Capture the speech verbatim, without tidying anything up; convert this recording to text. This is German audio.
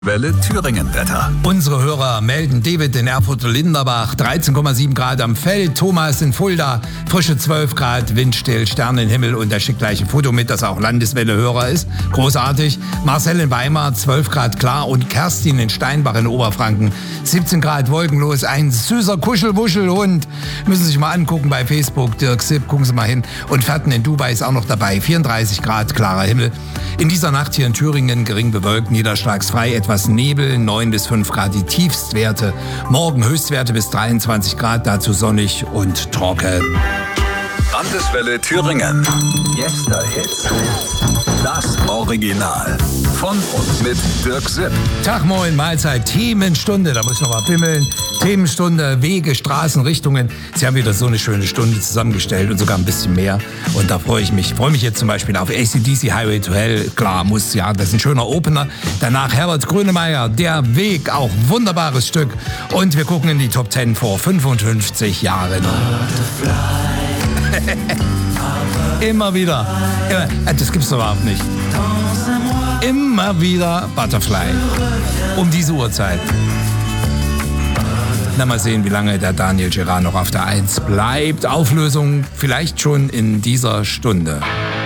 Welle Thüringen Wetter. Unsere Hörer melden David in Erfurt-Linderbach, dreizehn Komma sieben Grad am Feld, Thomas in Fulda, frische zwölf Grad, windstill, Sternenhimmel und er schickt gleich ein Foto mit, dass er auch Landeswelle-Hörer ist. Großartig. Marcel in Weimar, zwölf Grad klar und Kerstin in Steinbach in Oberfranken, siebzehn Grad wolkenlos, ein süßer Kuschelwuschelhund. Müssen Sie sich mal angucken bei Facebook, Dirk Sipp, gucken Sie mal hin. Und Ferten in Dubai ist auch noch dabei, vierunddreißig Grad, klarer Himmel. In dieser Nacht hier in Thüringen gering bewölkt, niederschlagsfrei, etwas Nebel, neun bis fünf Grad die Tiefstwerte. Morgen Höchstwerte bis dreiundzwanzig Grad, dazu sonnig und trocken. Landeswelle Thüringen. Gäste-Hits. Das Original. Von und mit Dirk Sipp. Tag, moin, Mahlzeit, Themenstunde, da muss ich noch mal pimmeln. Themenstunde, Wege, Straßen, Richtungen. Sie haben wieder so eine schöne Stunde zusammengestellt und sogar ein bisschen mehr. Und da freue ich mich. Ich freue mich jetzt zum Beispiel auf A C D C Highway to Hell. Klar, muss, ja, das ist ein schöner Opener. Danach Herbert Grönemeyer, Der Weg, auch wunderbares Stück. Und wir gucken in die Top zehn vor fünfundfünfzig Jahren. Immer wieder. Immer, das gibt's doch überhaupt nicht. Immer wieder Butterfly. Um diese Uhrzeit. Na, mal sehen, wie lange der Daniel Gerard noch auf der eins bleibt. Auflösung vielleicht schon in dieser Stunde.